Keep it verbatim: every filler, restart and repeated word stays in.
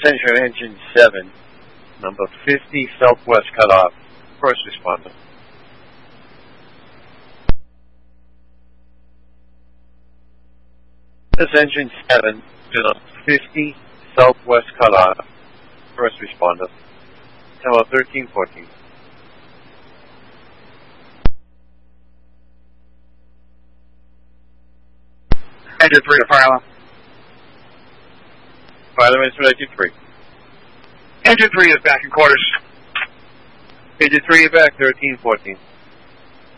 Attention Engine seven, number fifty, Southwest cutoff, first responder. This Engine seven, number fifty, Southwest cutoff, first responder. Tower thirteen fourteen. Engine three to fire alarm. Fire alarm is Engine three. Engine three is back in quarters. Engine three back, thirteen fourteen.